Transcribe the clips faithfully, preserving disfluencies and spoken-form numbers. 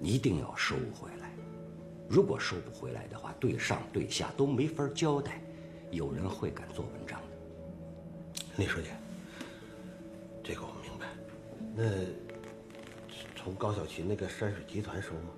一定要收回来。如果收不回来的话，对上对下都没法交代，有人会敢做文章的。 李书记，这个我明白。那从高小琴那个山水集团收吗？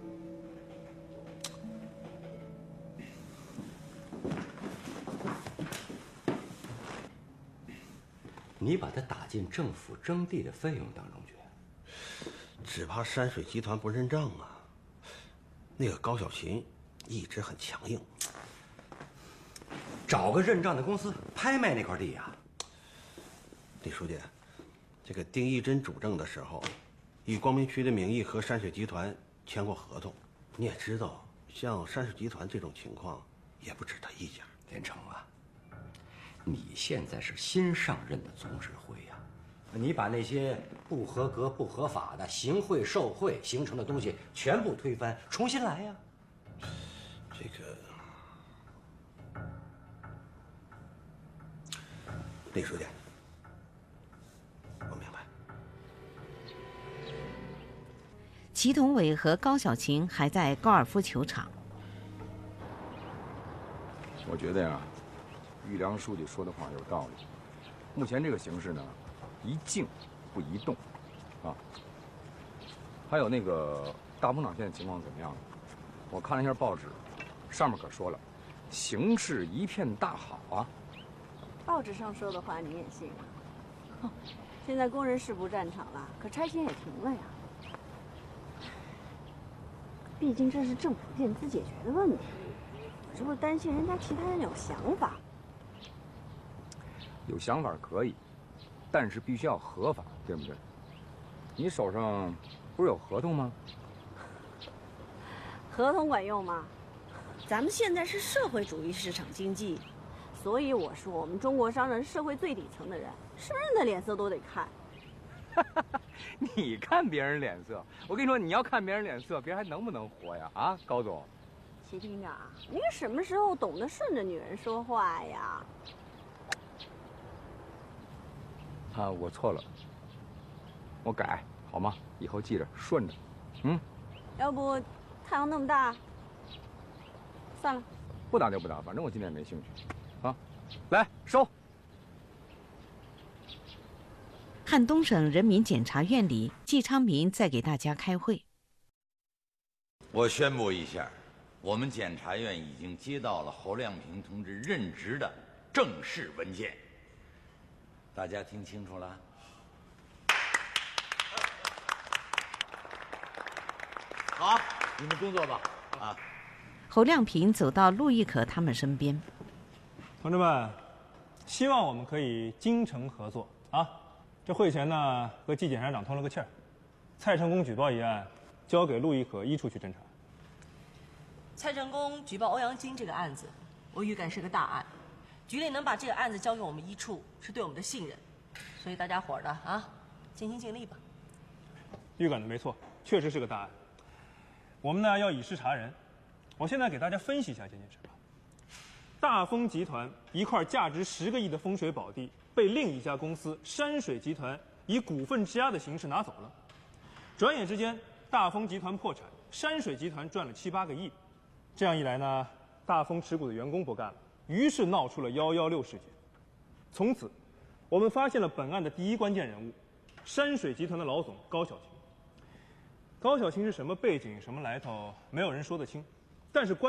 你把它打进政府征地的费用当中去， 只怕山水集团不认账啊。那个高小琴一直很强硬， 找个认账的公司拍卖那块地呀。 李书记，这个丁义珍主政的时候，以光明区的名义和山水集团签过合同。你也知道，像山水集团这种情况，也不止他一家。 连城啊，你现在是新上任的总指挥呀，你把那些不合格、不合法的行贿受贿形成的东西全部推翻，重新来呀。 这个，李书记，我明白。 祁同伟和高小琴还在高尔夫球场。 我觉得呀，玉良书记说的话有道理。目前这个形势呢，宜静不宜动，啊。还有那个大风场现在情况怎么样？我看了一下报纸，上面可说了，形势一片大好啊。 报纸上说的话你也信啊？哼，现在工人是不战场了，可拆迁也停了呀。毕竟这是政府垫资解决的问题，我就是担心人家其他人有想法。 有想法可以，但是必须要合法，对不对？你手上不是有合同吗？ 合同管用吗？咱们现在是社会主义市场经济，所以我说我们中国商人是社会最底层的人，什么人的脸色都得看。 你看别人脸色，我跟你说，你要看别人脸色，别人还能不能活呀？啊，高总。 齐厅长，您什么时候懂得顺着女人说话呀？ 啊，我错了，我改好吗？以后记着顺着，嗯。 要不，太阳那么大，算了， 不打就不打，反正我今天也没兴趣，啊，来收。 汉东省人民检察院里，季昌民在给大家开会。 我宣布一下，我们检察院已经接到了侯亮平同志任职的正式文件。大家听清楚了？好，你们工作吧。啊。 侯亮平走到陆亦可他们身边。 同志们，希望我们可以精诚合作啊！这会前呢，和季检察长通了个气儿，蔡成功举报一案，交给陆亦可一处去侦查。 蔡成功举报欧阳菁这个案子，我预感是个大案，局里能把这个案子交给我们一处，是对我们的信任，所以大家伙儿的啊，尽心尽力吧。 预感的没错，确实是个大案。我们呢要以事查人，我现在给大家分析一下这件事吧。大丰集团一块价值十个亿的风水宝地，被另一家公司山水集团以股份质押的形式拿走了。转眼之间，大丰集团破产，山水集团赚了七八个亿。这样一来呢，大丰持股的员工不干了，于是闹出了幺幺六事件。从此，我们发现了本案的第一关键人物——山水集团的老总高小琴。高小琴是什么背景、什么来头，没有人说得清，但是关。